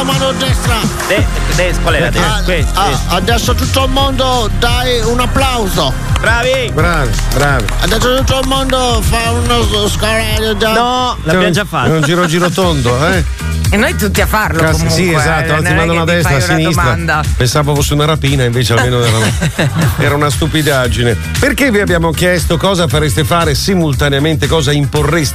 la mano destra. Qual è la destra? Adesso tutto il mondo dai un applauso. Bravi. Adesso tutto il mondo fa uno scoraglio. No, l'abbiamo già fatto. È un giro tondo, E noi tutti a farlo comunque. Sì, esatto, anzi mando a destra, a sinistra. Domanda. Pensavo fosse una rapina, invece almeno era una stupidaggine. Perché vi abbiamo chiesto cosa fareste fare simultaneamente, cosa imporreste